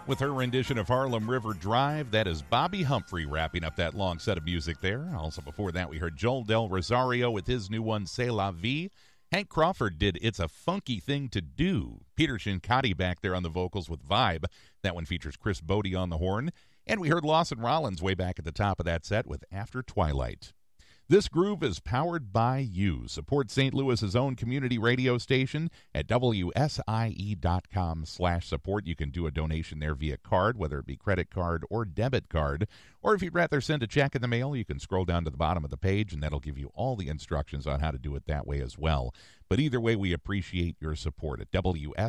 With her rendition of Harlem River Drive, that is Bobby Humphrey wrapping up that long set of music there. Also before that, we heard Joel Del Rosario with his new one, C'est La Vie. Hank Crawford did It's a Funky Thing to Do. Peter Shinkotti back there on the vocals with Vibe. That one features Chris Bodie on the horn. And we heard Lawson Rollins way back at the top of that set with After Twilight. This groove is powered by you. Support St. Louis's own community radio station at WSIE.com/support. You can do a donation there via card, whether it be credit card or debit card. Or if you'd rather send a check in the mail, you can scroll down to the bottom of the page, and that'll give you all the instructions on how to do it that way as well. But either way, we appreciate your support at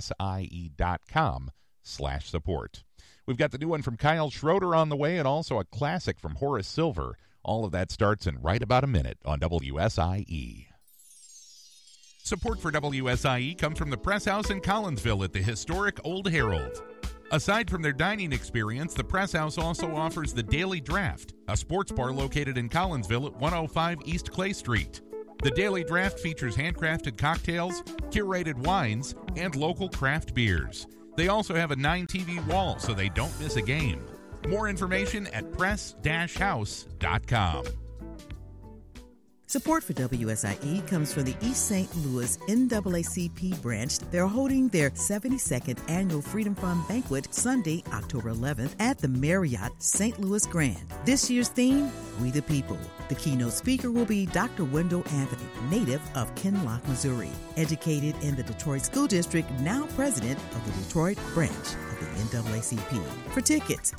WSIE.com/support. We've got the new one from Kyle Schroeder on the way, and also a classic from Horace Silver. All of that starts in right about a minute on WSIE. Support for WSIE comes from the Press House in Collinsville at the historic Old Herald. Aside from their dining experience, the Press House also offers the Daily Draft, a sports bar located in Collinsville at 105 East Clay Street. The Daily Draft features handcrafted cocktails, curated wines, and local craft beers. They also have a 9-TV wall so they don't miss a game. More information at press-house.com. Support for WSIE comes from the East St. Louis NAACP branch. They're holding their 72nd annual Freedom Fund Banquet Sunday, October 11th at the Marriott St. Louis Grand. This year's theme, We the People. The keynote speaker will be Dr. Wendell Anthony, native of Kinloch, Missouri. Educated in the Detroit School District, now president of the Detroit branch of the NAACP. For tickets,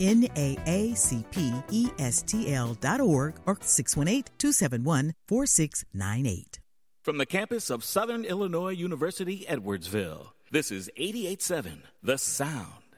NAACPESTL.org or 618-271-4698. From the campus of Southern Illinois University, Edwardsville, this is 88.7 The Sound.